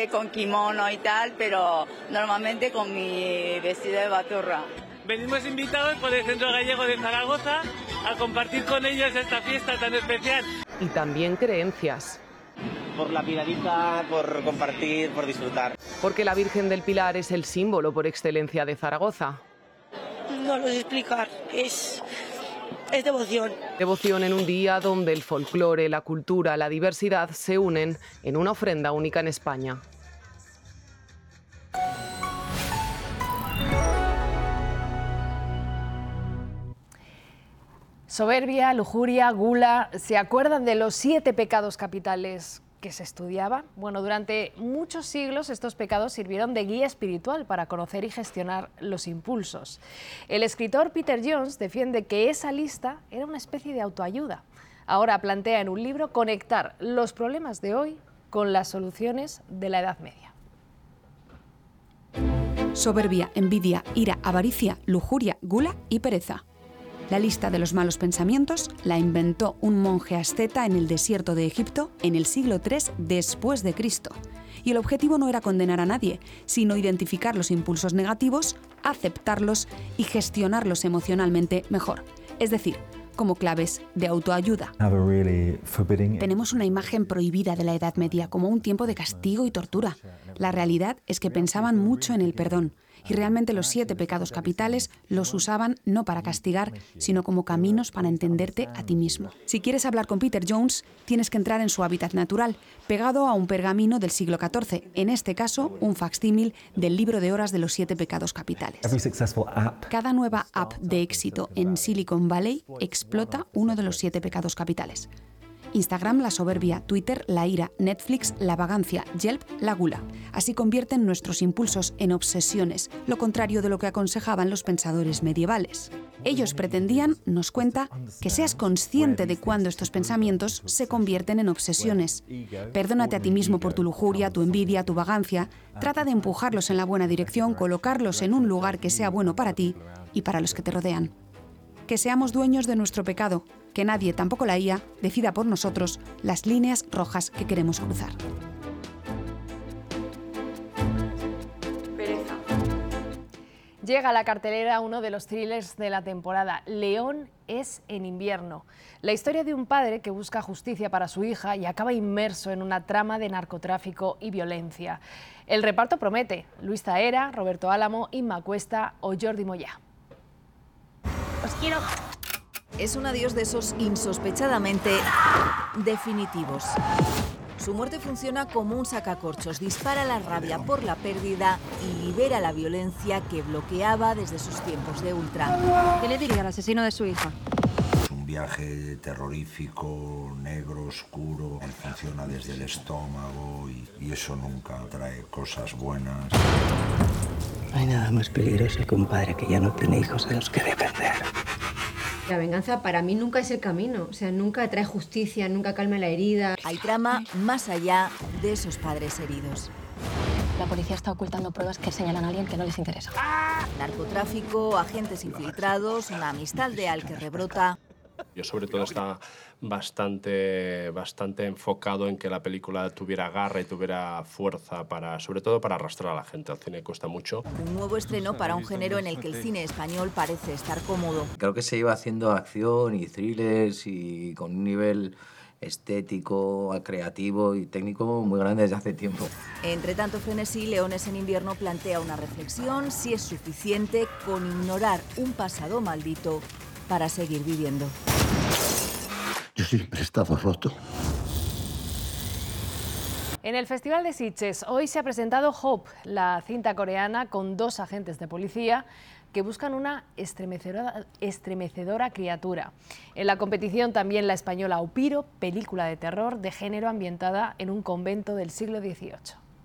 con kimono y tal, pero normalmente con mi vestido de baturra. Venimos invitados por el Centro Gallego de Zaragoza a compartir con ellos esta fiesta tan especial. Y también creencias. Por la piladita, por compartir, por disfrutar. Porque la Virgen del Pilar es el símbolo por excelencia de Zaragoza. No lo sé explicar, es devoción. Devoción en un día donde el folclore, la cultura, la diversidad se unen en una ofrenda única en España. Soberbia, lujuria, gula. ¿Se acuerdan de los 7 pecados capitales que se estudiaban? Bueno, durante muchos siglos estos pecados sirvieron de guía espiritual para conocer y gestionar los impulsos. El escritor Peter Jones defiende que esa lista era una especie de autoayuda. Ahora plantea en un libro conectar los problemas de hoy con las soluciones de la Edad Media. Soberbia, envidia, ira, avaricia, lujuria, gula y pereza. La lista de los malos pensamientos la inventó un monje asceta en el desierto de Egipto en el siglo III después de Cristo. Y el objetivo no era condenar a nadie, sino identificar los impulsos negativos, aceptarlos y gestionarlos emocionalmente mejor. Es decir, como claves de autoayuda. Tenemos una imagen prohibida de la Edad Media como un tiempo de castigo y tortura. La realidad es que pensaban mucho en el perdón. Y realmente los 7 pecados capitales los usaban no para castigar, sino como caminos para entenderte a ti mismo. Si quieres hablar con Peter Jones, tienes que entrar en su hábitat natural, pegado a un pergamino del siglo XIV, en este caso, un facsímil del libro de horas de los 7 pecados capitales. Cada nueva app de éxito en Silicon Valley explota uno de los 7 pecados capitales. Instagram, la soberbia; Twitter, la ira; Netflix, la vagancia; Yelp, la gula. Así convierten nuestros impulsos en obsesiones, lo contrario de lo que aconsejaban los pensadores medievales. Ellos pretendían, nos cuenta, que seas consciente de cuándo estos pensamientos se convierten en obsesiones. Perdónate a ti mismo por tu lujuria, tu envidia, tu vagancia. Trata de empujarlos en la buena dirección, colocarlos en un lugar que sea bueno para ti y para los que te rodean. Que seamos dueños de nuestro pecado, que nadie, tampoco la IA, decida por nosotros las líneas rojas que queremos cruzar. Pereza. Llega a la cartelera uno de los thrillers de la temporada, León es en invierno. La historia de un padre que busca justicia para su hija y acaba inmerso en una trama de narcotráfico y violencia. El reparto promete: Luis Zahera, Roberto Álamo, Inma Cuesta o Jordi Moyà. Os quiero. Es un adiós de esos insospechadamente definitivos. Su muerte funciona como un sacacorchos, dispara la rabia por la pérdida y libera la violencia que bloqueaba desde sus tiempos de ultra. ¿Qué le diría al asesino de su hija? Es un viaje terrorífico, negro, oscuro. Él funciona desde el estómago y eso nunca trae cosas buenas. No hay nada más peligroso que un padre que ya no tiene hijos de los que depender. La venganza para mí nunca es el camino, o sea, nunca trae justicia, nunca calma la herida. Hay trama más allá de esos padres heridos. La policía está ocultando pruebas que señalan a alguien que no les interesa. Narcotráfico, agentes infiltrados, una amistad leal que rebrota. Yo sobre todo está bastante enfocado en que la película tuviera garra y tuviera fuerza, sobre todo para arrastrar a la gente. Al cine cuesta mucho. Un nuevo estreno para un género en el que el cine español parece estar cómodo. Creo que se iba haciendo acción y thrillers y con un nivel estético, creativo y técnico muy grande desde hace tiempo. Entre tanto frenesí, Leones en invierno plantea una reflexión: si es suficiente con ignorar un pasado maldito para seguir viviendo. Yo siempre he estado roto. En el Festival de Sitges hoy se ha presentado Hope, la cinta coreana con 2 agentes de policía que buscan una estremecedora criatura. En la competición también la española Opiro, película de terror de género ambientada en un convento del siglo XVIII.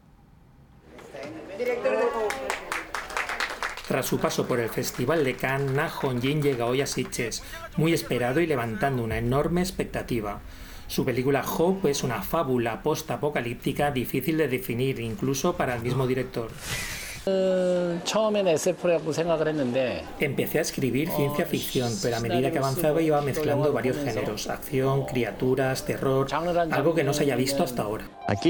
Tras su paso por el Festival de Cannes, Na Hong-jin llega hoy a Sitges, muy esperado y levantando una enorme expectativa. Su película Hope es una fábula post-apocalíptica difícil de definir, incluso para el mismo director. Empecé a escribir ciencia ficción, pero a medida que avanzaba iba mezclando varios géneros: acción, criaturas, terror, algo que no se haya visto hasta ahora.